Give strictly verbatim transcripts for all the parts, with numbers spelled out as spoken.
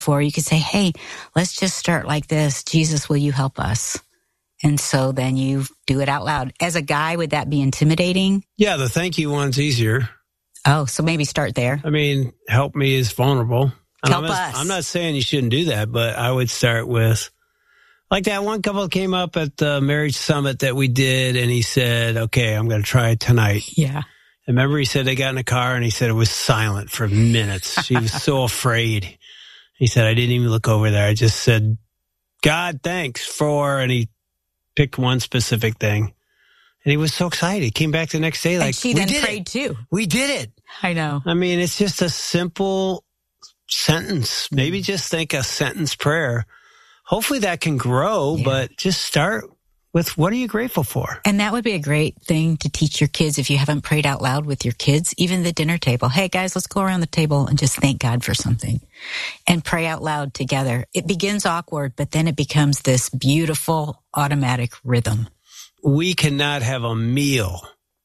for, you could say, hey, let's just start like this. Jesus, will you help us? And so then you do it out loud. As a guy, would that be intimidating? Yeah, the thank you one's easier. Oh, so maybe start there. I mean, help me is vulnerable. And Help I'm not, us. I'm not saying you shouldn't do that, but I would start with, like that one couple that came up at the marriage summit that we did, and he said, okay, I'm going to try it tonight. Yeah. And remember, he said they got in the car, and he said it was silent for minutes. She was so afraid. He said, I didn't even look over there. I just said, God, thanks for, and he picked one specific thing. And he was so excited. He came back the next day like, and she we then did prayed it. too. We did it. I know. I mean, it's just a simple sentence. Maybe just think a sentence prayer. Hopefully that can grow, yeah. But just start with what are you grateful for? And that would be a great thing to teach your kids if you haven't prayed out loud with your kids, even the dinner table. Hey, guys, let's go around the table and just thank God for something and pray out loud together. It begins awkward, but then it becomes this beautiful automatic rhythm. We cannot have a meal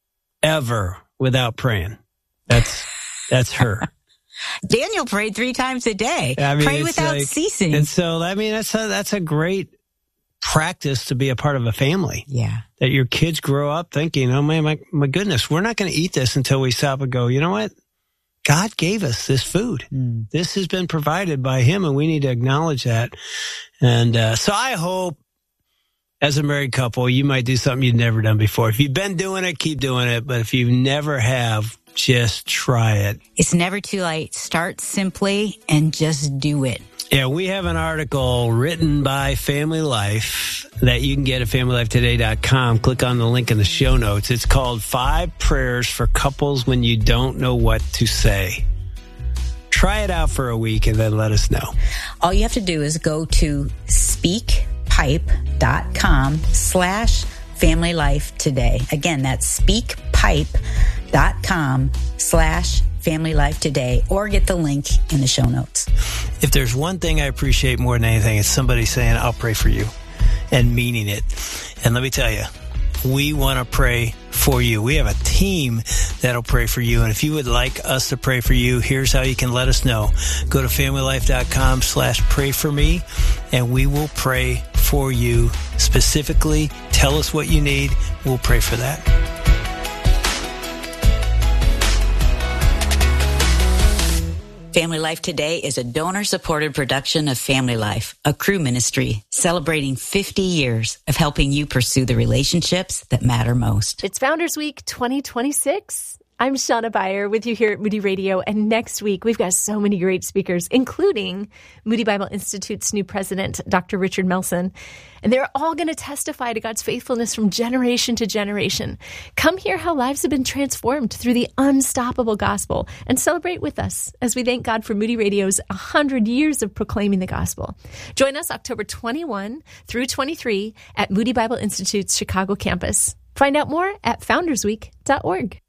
ever without praying. That's that's her. Daniel prayed three times a day. I mean, Pray without like, ceasing. And so, I mean, that's a, that's a great practice to be a part of a family. Yeah. That your kids grow up thinking, oh, man, my, my goodness, we're not going to eat this until we stop and go, you know what? God gave us this food. Mm. This has been provided by him, and we need to acknowledge that. And uh, so I hope as a married couple, you might do something you've never done before. If you've been doing it, keep doing it. But if you never have, just try it. It's never too late. Start simply and just do it. Yeah, we have an article written by Family Life that you can get at family life today dot com. Click on the link in the show notes. It's called Five Prayers for Couples When You Don't Know What to Say. Try it out for a week and then let us know. All you have to do is go to speakpipe.com slash family life today. Again, that's speakpipe.com slash family life today, or get the link in the show notes. If there's one thing I appreciate more than anything, it's somebody saying, I'll pray for you, and meaning it. And let me tell you, we want to pray for you. We have a team that'll pray for you. And if you would like us to pray for you, here's how you can let us know. Go to family life dot com slash pray for me, and we will pray for you specifically. Tell us what you need. We'll pray for that. Family Life Today is a donor-supported production of Family Life, a crew ministry celebrating fifty years of helping you pursue the relationships that matter most. It's Founders Week twenty twenty-six. I'm Shauna Beyer with you here at Moody Radio, and next week we've got so many great speakers, including Moody Bible Institute's new president, Doctor Richard Melson, and they're all going to testify to God's faithfulness from generation to generation. Come hear how lives have been transformed through the unstoppable gospel, and celebrate with us as we thank God for Moody Radio's one hundred years of proclaiming the gospel. Join us October twenty-first through twenty-third at Moody Bible Institute's Chicago campus. Find out more at founders week dot org.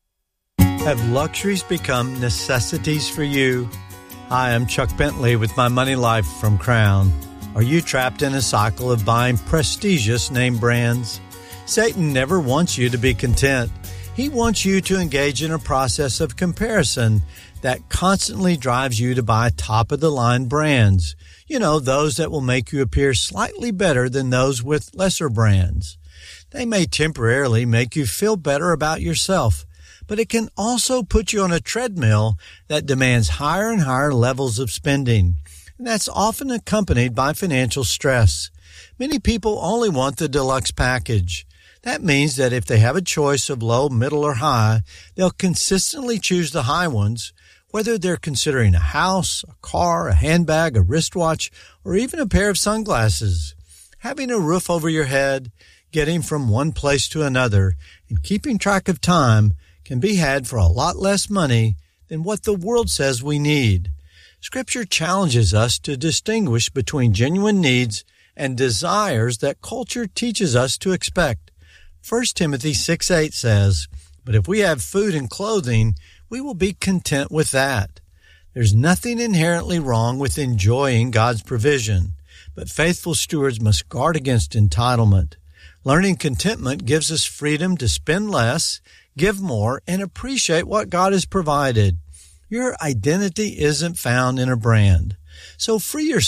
Have luxuries become necessities for you? Hi, I'm Chuck Bentley with My Money Life from Crown. Are you trapped in a cycle of buying prestigious name brands? Satan never wants you to be content. He wants you to engage in a process of comparison that constantly drives you to buy top-of-the-line brands. You know, those that will make you appear slightly better than those with lesser brands. They may temporarily make you feel better about yourself, but it can also put you on a treadmill that demands higher and higher levels of spending. And that's often accompanied by financial stress. Many people only want the deluxe package. That means that if they have a choice of low, middle, or high, they'll consistently choose the high ones, whether they're considering a house, a car, a handbag, a wristwatch, or even a pair of sunglasses. Having a roof over your head, getting from one place to another, and keeping track of time can be had for a lot less money than what the world says we need. Scripture challenges us to distinguish between genuine needs and desires that culture teaches us to expect. First Timothy six eight says, "But if we have food and clothing, we will be content with that." There's nothing inherently wrong with enjoying God's provision, but faithful stewards must guard against entitlement. Learning contentment gives us freedom to spend less, give more, and appreciate what God has provided. Your identity isn't found in a brand. So free yourself